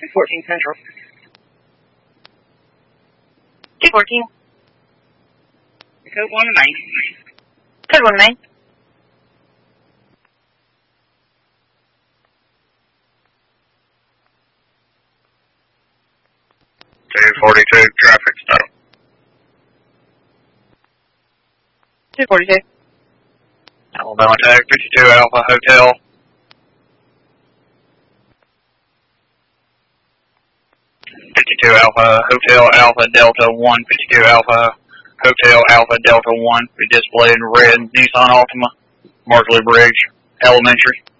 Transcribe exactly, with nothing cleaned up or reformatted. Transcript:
two fourteen Central. two fourteen. Code one to main. Code one to main. two forty-two, traffic stop. two forty-two. Alabama Tag, fifty-two Alpha Hotel. fifty-two Alpha Hotel Alpha Delta one, fifty-two Alpha Hotel Alpha Delta one. We displayed in red Nissan Altima, Markley Bridge Elementary.